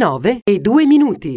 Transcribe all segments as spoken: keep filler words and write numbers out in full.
nove e due minuti.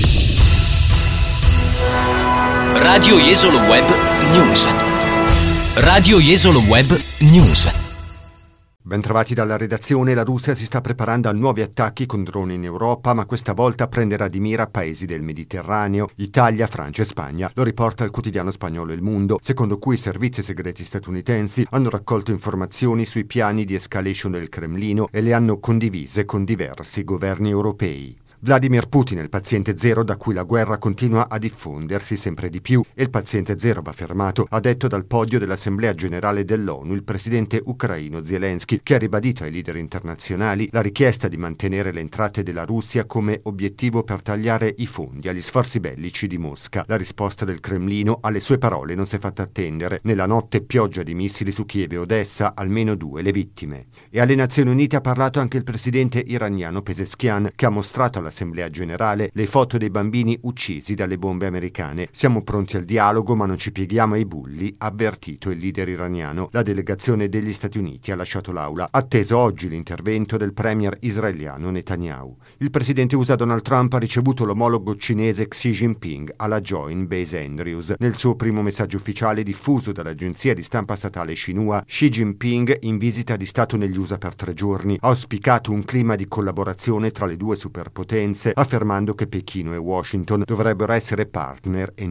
Radio Jesolo Web News. Radio Jesolo Web News. Bentrovati dalla redazione. La Russia si sta preparando a nuovi attacchi con droni in Europa, ma questa volta prenderà di mira paesi del Mediterraneo, Italia, Francia e Spagna. Lo riporta il quotidiano spagnolo Il Mundo, secondo cui i servizi segreti statunitensi hanno raccolto informazioni sui piani di escalation del Cremlino e le hanno condivise con diversi governi europei. Vladimir Putin è il paziente zero da cui la guerra continua a diffondersi sempre di più e il paziente zero va fermato, ha detto dal podio dell'Assemblea Generale dell'ONU il presidente ucraino Zelensky, che ha ribadito ai leader internazionali la richiesta di mantenere le entrate della Russia come obiettivo per tagliare i fondi agli sforzi bellici di Mosca. La risposta del Cremlino alle sue parole non si è fatta attendere. Nella notte pioggia di missili su Kiev e Odessa, almeno due le vittime. E alle Nazioni Unite ha parlato anche il presidente iraniano Pezeshkian, che ha mostrato alla Assemblea Generale le foto dei bambini uccisi dalle bombe americane. Siamo pronti al dialogo, ma non ci pieghiamo ai bulli, ha avvertito il leader iraniano. La delegazione degli Stati Uniti ha lasciato l'aula, atteso oggi l'intervento del premier israeliano Netanyahu. Il presidente U S A Donald Trump ha ricevuto l'omologo cinese Xi Jinping alla Joint Base Andrews. Nel suo primo messaggio ufficiale diffuso dall'agenzia di stampa statale Xinhua, Xi Jinping, in visita di Stato negli U S A per tre giorni, ha auspicato un clima di collaborazione tra le due superpotenze, affermando che Pechino e Washington dovrebbero essere partner e